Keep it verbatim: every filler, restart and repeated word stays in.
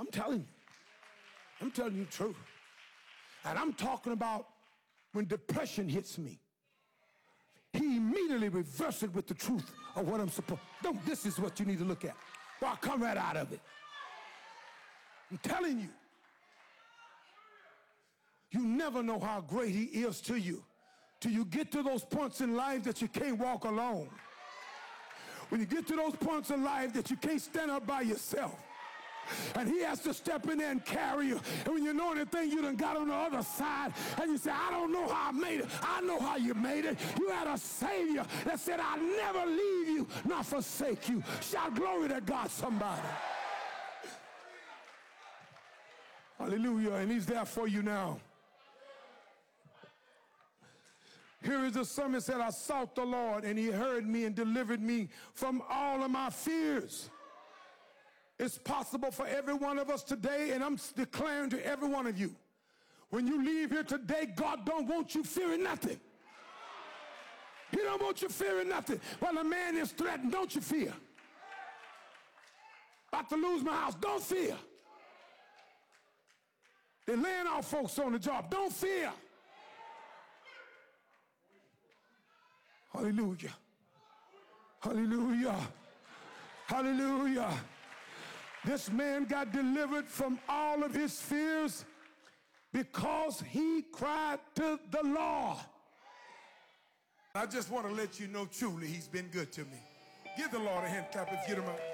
I'm telling you. I'm telling you the truth. And I'm talking about when depression hits me. He immediately reverses it with the truth of what I'm supposed. Don't, this is what you need to look at. Or I'll come right out of it. I'm telling you. You never know how great he is to you till you get to those points in life that you can't walk alone. When you get to those points in life that you can't stand up by yourself. And he has to step in there and carry you. And when you know anything, you done got on the other side and you say, I don't know how I made it. I know how you made it. You had a Savior that said, I'll never leave you, nor forsake you. Shout glory to God, somebody. Hallelujah. And he's there for you now. Here is the psalmist said, I sought the Lord and he heard me and delivered me from all of my fears. It's possible for every one of us today, and I'm declaring to every one of you, when you leave here today, God don't want you fearing nothing. He don't want you fearing nothing. While a man is threatened, don't you fear. About to lose my house, don't fear. They're laying off folks on the job, don't fear. Hallelujah. Hallelujah. Hallelujah. This man got delivered from all of his fears because he cried to the Lord. I just want to let you know truly he's been good to me. Give the Lord a hand clap if you don't mind.